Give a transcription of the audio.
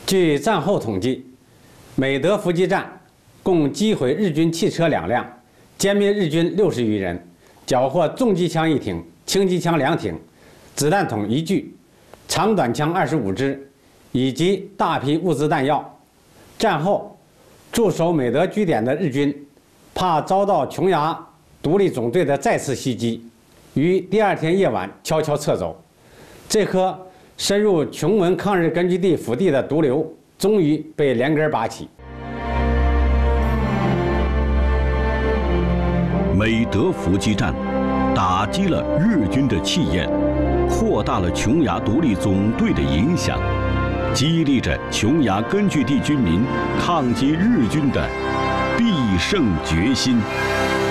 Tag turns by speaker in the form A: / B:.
A: 据战后统计，美德伏击战共击毁日军汽车2辆，歼灭日军60余人，缴获重机枪1挺、轻机枪2挺、子弹筒1具、长短枪25支，以及大批物资弹药。战后，驻守美德据点的日军怕遭到琼崖独立总队的再次袭击，于第2天夜晚悄悄撤走。这颗深入琼文抗日根据地腹地的毒瘤，终于被连根拔起。
B: 美德伏击战打击了日军的气焰，扩大了琼崖独立总队的影响，激励着琼崖根据地军民抗击日军的必胜决心。